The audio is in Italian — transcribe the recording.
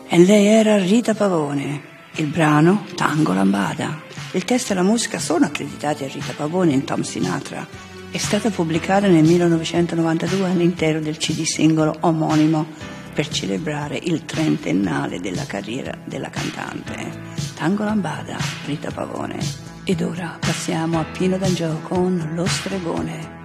E lei era Rita Pavone. Il brano Tango Lambada. Il testo e la musica sono accreditati a Rita Pavone in Tom Sinatra. È stata pubblicata nel 1992 all'interno del CD singolo omonimo per celebrare il trentennale della carriera della cantante. Tango Lambada, Rita Pavone. Ed ora passiamo a Pino D'Angio con Lo Stregone.